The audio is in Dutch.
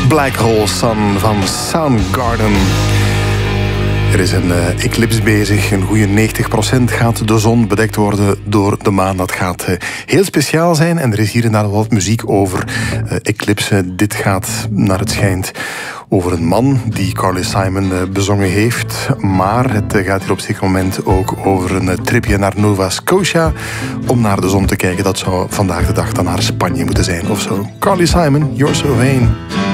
Black Hole Sun van Soundgarden. Er is een eclipse bezig. Een goede 90% gaat de zon bedekt worden door de maan. Dat gaat heel speciaal zijn. En er is hier en daar wat muziek over eclipsen. Dit gaat, naar het schijnt, over een man die Carly Simon bezongen heeft. Maar het gaat hier op zich moment ook over een tripje naar Nova Scotia om naar de zon te kijken. Dat zou vandaag de dag dan naar Spanje moeten zijn of zo. Carly Simon, You're So Vain.